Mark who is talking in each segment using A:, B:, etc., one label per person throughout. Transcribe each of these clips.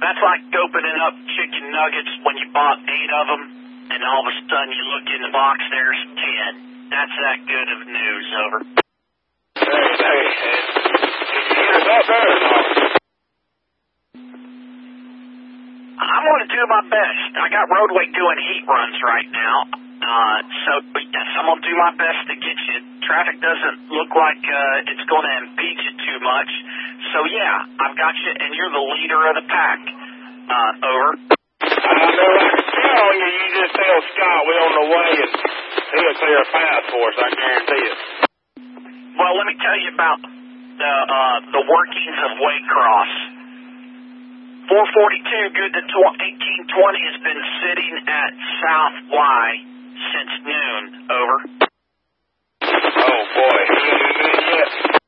A: That's like opening up chicken nuggets when you bought 8 of them, and all of a sudden you look in the box, there's 10. That's that good of news, over.
B: Hey, is that there or not?
A: I'm going to do my best. I got Roadway doing heat runs right now, so yes, I'm going to do my best to get you. Traffic doesn't look like it's going to impede you too much. So yeah, I've got you, and you're the leader of the pack. Over.
B: I know I can count on you. You just tell Scott we're on the way, and he'll clear a path for us, I guarantee it.
A: Well, let me tell you about the workings of Waycross. 442, good to 1820, has been sitting at South Y since noon. Over.
B: Oh, boy. He ain't in yet?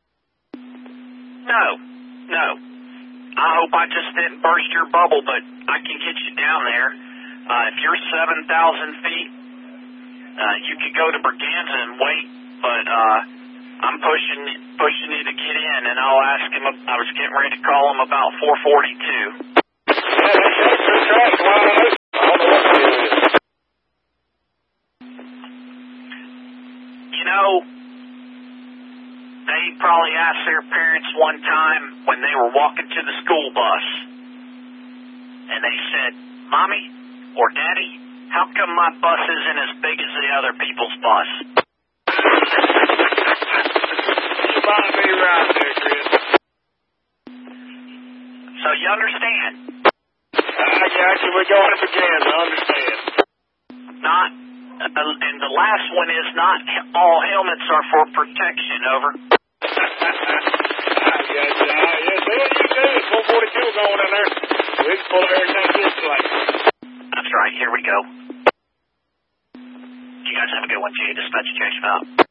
A: No. I hope I just didn't burst your bubble, but I can get you down there. If you're 7,000 feet, you could go to Braganza and wait, but I'm pushing you to get in, and I'll ask him. I was getting ready to call him about 442.
B: Yeah, that's your track wide open. I don't know what to do with it.
A: You know, they probably asked their parents one time when they were walking to the school bus, and they said, "Mommy or Daddy, how come my bus isn't as big as the other people's bus?"
B: You might be right there, Chris.
A: So you understand?
B: I got you. We're going to Braganza. I understand.
A: Not, and the last one is not all helmets are for protection. Over.
B: I got you. Yes, well, you do. It's 442 going in there. We can pull everything this way.
A: That's right. Here we go. You guys have a good one, Jay. Dispatch, check out.